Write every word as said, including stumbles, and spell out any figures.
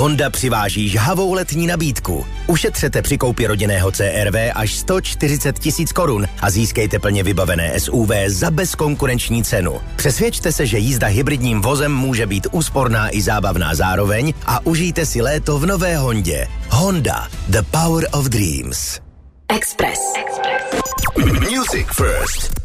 Honda přiváží žhavou letní nabídku. Ušetřete při koupi rodinného C R V až sto čtyřicet tisíc korun a získejte plně vybavené S U V za bezkonkurenční cenu. Přesvědčte se, že jízda hybridním vozem může být úsporná i zábavná zároveň a užijte si léto v nové Hondě. Honda, the power of dreams. Express. Music First.